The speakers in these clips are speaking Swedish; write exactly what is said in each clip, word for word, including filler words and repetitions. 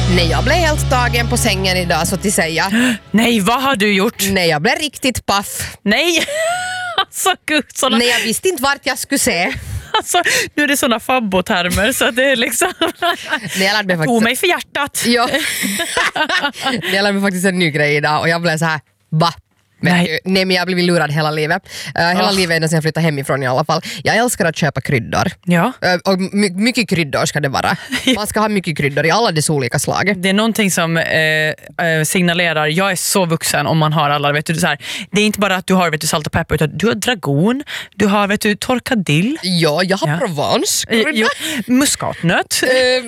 Nej, jag blev helt tagen på sängen idag så till säga. Nej, vad har du gjort? Nej, jag blev riktigt paff. Nej, alltså gud. Såna... Nej, jag visste inte vart jag skulle se. Alltså, nu är det såna fabbotermer så att det är liksom... Nej, jag lärde mig faktiskt... tog mig för hjärtat. Ja. Jag lärde mig faktiskt en ny grej idag och jag blev så här, va? Nej. Nej, men jag har blivit lurad hela livet. Uh, hela oh. livet ända sedan jag flyttade hemifrån i alla fall. Jag älskar att köpa kryddor. Ja. Uh, och my- mycket kryddor ska det vara. Man ska ha mycket kryddor i alla dess olika slag. Det är någonting som eh, eh, signalerar, jag är så vuxen om man har alla, vet du, så här. Det är inte bara att du har, vet du, salt och peppar, utan du har dragon, du har, vet du, torkad dill. Ja, jag har ja. Provence. Eh, jo, muskatnöt.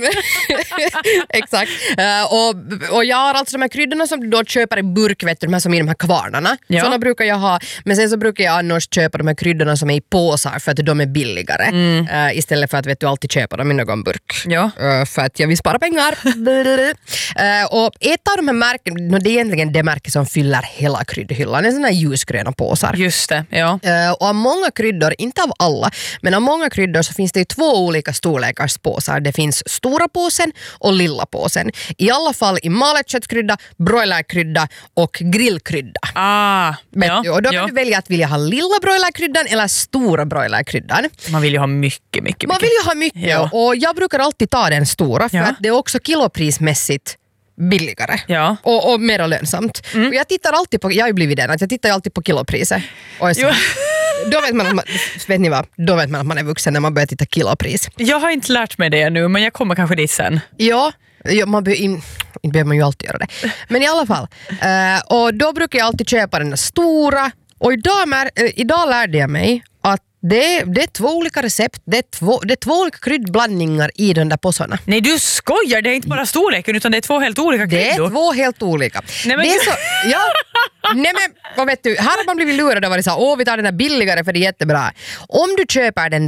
Exakt. Uh, och, och jag har alltså de här kryddorna som du då köper i burk, vet du, de här som är i de här kvarnarna. Ja. Såna brukar jag ha, men sen så brukar jag annars köpa de här kryddorna som är i påsar för att de är billigare. Mm. Uh, istället för att, vet du, alltid köpa dem i någon burk. Ja. Uh, för att jag vill spara pengar. uh, och ett av de här märken, det är egentligen det märke som fyller hela kryddhyllan. En sån här ljusgröna påsar. Just det, ja. Uh, och av många kryddor, inte av alla, men av många kryddor så finns det ju två olika storlekars påsar. Det finns stora påsen och lilla påsen. I alla fall i malet köttkrydda, broilerkrydda och grillkrydda. Ah, ja, och då kan ja. du välja att vilja ha lilla broilerkryddan eller stora broilerkryddan. Man vill ju ha mycket, mycket, Man mycket. vill ju ha mycket ja. och jag brukar alltid ta den stora för ja. att det är också kiloprismässigt billigare ja. och, och mer lönsamt. Mm. Och jag tittar alltid på, jag har ju blivit den, att jag tittar alltid på kilopriset. Och så, då vet man att man, vet ni vad, då vet man att man är vuxen när man börjar titta kilopris. Jag har inte lärt mig det nu, men jag kommer kanske dit sen. Ja, ja man be, in, inte behöver man ju alltid göra det. Men i alla fall, uh, och då brukar jag alltid köpa den stora. Och idag, uh, idag lärde jag mig att Det, det är två olika recept, det är två, det är två olika kryddblandningar i de där påsarna. Nej, du skojar, det är inte bara storleken utan det är två helt olika kryddor. Det är två helt olika. Nej, men... det är så, ja, nej men, vad vet du, här har man blivit lurad och varit så åh vi tar den där billigare för det är jättebra. Om du köper den